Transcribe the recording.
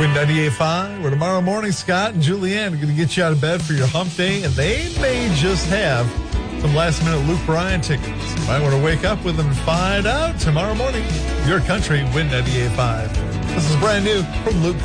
Win 98.5, where tomorrow morning, Scott and Julianne are going to get you out of bed for your hump day, and they may just have some last-minute Luke Bryan tickets. You might want to wake up with them and find out tomorrow morning. Your country, Win 98.5. This is brand new from Luke